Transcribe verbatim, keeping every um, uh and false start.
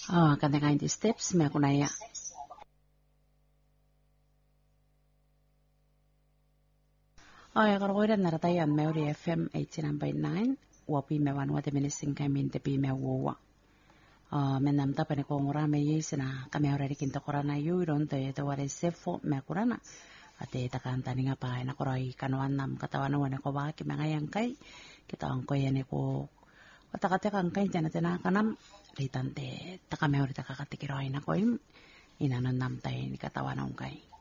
Ah, kanta kain di steps me ako na ya. Ay, karokoy na ratayan me ori F M eighty-nine point nine. Wapi me wan wate minising kami te pi me wowa. Ah, me nam ta pane ko ngora me yis na kami ora kinto korana yu ron to yeto ware sefo me kurana. Ate takanta ni nga pa na koray kanuan nam katawan wan ko ba ki mga yang kay kita ang ko yan ko katakate kang kay jana tena kanam ritante takame ori takakatikiroy na ko im inanon nam tay ni katawan ang kay.